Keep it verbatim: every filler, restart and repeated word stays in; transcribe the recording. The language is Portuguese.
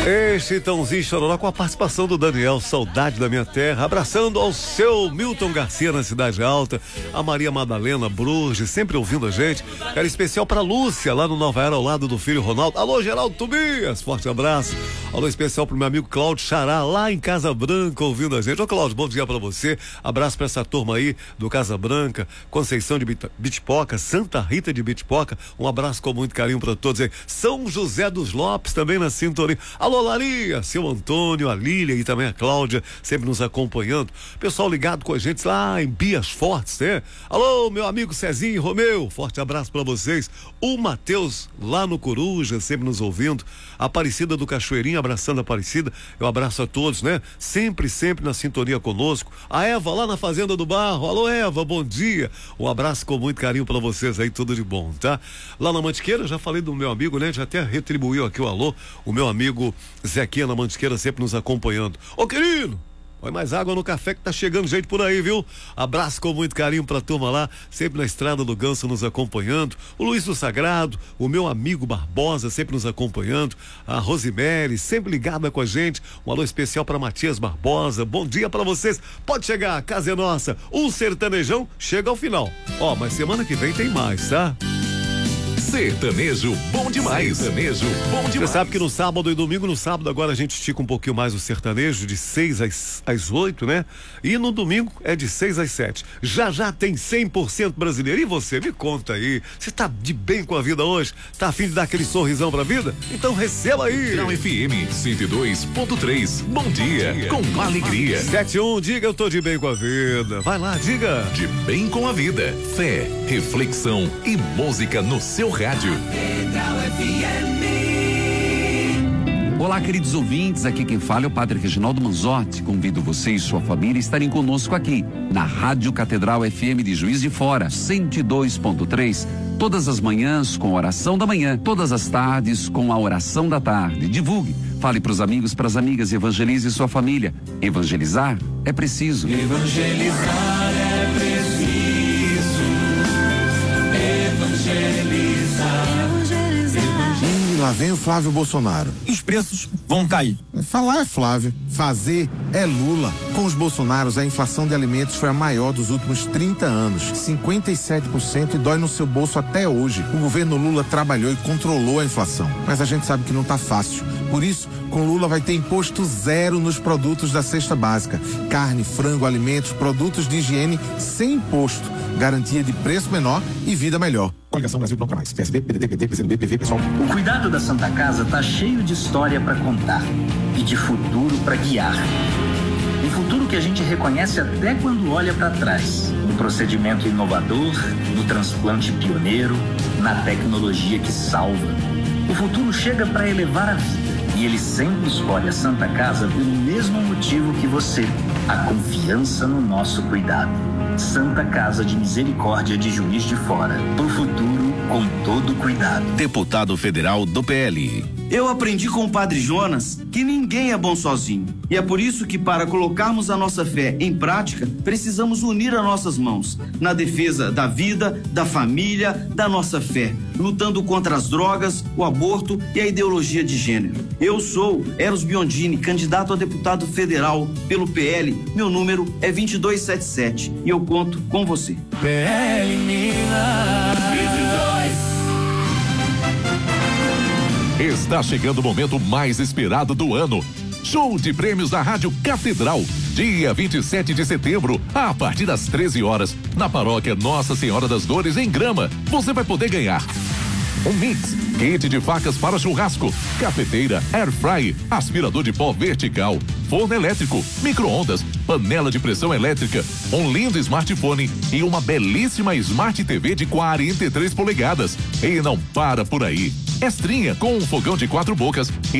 Este Tãozinho Chororó com a participação do Daniel, Saudade da Minha Terra, abraçando ao seu Milton Garcia na Cidade Alta, a Maria Madalena Bruges, sempre ouvindo a gente. Cara especial pra Lúcia, lá no Nova Era, ao lado do filho Ronaldo. Alô, Geraldo Tobias, forte abraço. Alô especial pro meu amigo Cláudio Xará, lá em Casa Branca, ouvindo a gente. Ô Cláudio, bom dia pra você. Abraço pra essa turma aí do Casa Branca, Conceição de Bitipoca, Santa Rita de Bitipoca. Um abraço com muito carinho pra todos aí. São José dos Lopes também na sintonia. Alô, Laria, seu Antônio, a Lília e também a Cláudia, sempre nos acompanhando. Pessoal ligado com a gente lá em Bias Fortes, né? Alô, meu amigo Cezinho e Romeu, forte abraço pra vocês. O Matheus, lá no Coruja, sempre nos ouvindo. A Aparecida do Cachoeirinho, abraçando a Aparecida. Eu abraço a todos, né? Sempre, sempre na sintonia conosco. A Eva, lá na Fazenda do Barro. Alô, Eva, bom dia. Um abraço com muito carinho pra vocês aí, tudo de bom, tá? Lá na Mantiqueira, já falei do meu amigo, né? Já até retribuiu aqui o alô. O meu amigo Zequinha na Mantiqueira sempre nos acompanhando. Ô, querido, põe mais água no café que tá chegando gente por aí, viu? Abraço com muito carinho pra turma lá, sempre na Estrada do Ganso nos acompanhando. O Luiz do Sagrado, o meu amigo Barbosa sempre nos acompanhando. A Rosemary, sempre ligada com a gente. Um alô especial pra Matias Barbosa. Bom dia pra vocês. Pode chegar, a casa é nossa. Um sertanejão chega ao final. Ó, mas semana que vem tem mais, tá? Sertanejo bom demais. Sertanejo bom demais. Você sabe que no sábado e domingo, no sábado agora a gente estica um pouquinho mais o sertanejo, de seis às, às oito, né? E no domingo é de seis às sete. Já já tem cem por cento brasileiro. E você, me conta aí, você tá de bem com a vida hoje? Tá a fim de dar aquele sorrisão pra vida? Então receba aí. Grau F M cento e dois ponto três. Bom dia, com alegria. sete um, diga eu tô de bem com a vida. Vai lá, diga. De bem com a vida. Fé, reflexão e música no seu rádio. Olá, queridos ouvintes, aqui quem fala é o Padre Reginaldo Manzotti. Convido você e sua família a estarem conosco aqui, na Rádio Catedral F M de Juiz de Fora, cento e dois ponto três, todas as manhãs com a oração da manhã, todas as tardes com a oração da tarde. Divulgue, fale para os amigos, para as amigas, evangelize sua família. Evangelizar é preciso. Evangelizar é preciso. Lá vem o Flávio Bolsonaro. Os preços vão cair. Falar é Flávio, fazer é Lula. Com os Bolsonaros, a inflação de alimentos foi a maior dos últimos trinta anos, cinquenta e sete por cento, e dói no seu bolso até hoje. O governo Lula trabalhou e controlou a inflação, mas a gente sabe que não tá fácil. Por isso, com Lula vai ter imposto zero nos produtos da cesta básica. Carne, frango, alimentos, produtos de higiene sem imposto. Garantia de preço menor e vida melhor. Coligação Brasil Nunca Mais. P S B, P D T, P D, P C do B, P V, pessoal. O cuidado da Santa Casa tá cheio de história para contar e de futuro para guiar. Um futuro que a gente reconhece até quando olha para trás. No procedimento inovador, no transplante pioneiro, na tecnologia que salva. O futuro chega para elevar a vida. E ele sempre escolhe a Santa Casa pelo mesmo motivo que você, a confiança no nosso cuidado. Santa Casa de Misericórdia de Juiz de Fora, pro futuro com todo cuidado. Deputado federal do P L. Eu aprendi com o Padre Jonas que ninguém é bom sozinho. E é por isso que, para colocarmos a nossa fé em prática, precisamos unir as nossas mãos na defesa da vida, da família, da nossa fé, lutando contra as drogas, o aborto e a ideologia de gênero. Eu sou Eros Biondini, candidato a deputado federal pelo P L. Meu número é vinte e dois setenta e sete e eu conto com você. P L Minas vinte e dois. Está chegando o momento mais esperado do ano. Show de prêmios da Rádio Catedral. Dia vinte e sete de setembro, a partir das treze horas, na paróquia Nossa Senhora das Dores, em Grama. Você vai poder ganhar um mix, kit de facas para churrasco, cafeteira, air fry, aspirador de pó vertical, forno elétrico, micro-ondas, panela de pressão elétrica, um lindo smartphone e uma belíssima Smart T V de quarenta e três polegadas. E não para por aí. Estrinha com um fogão de quatro bocas e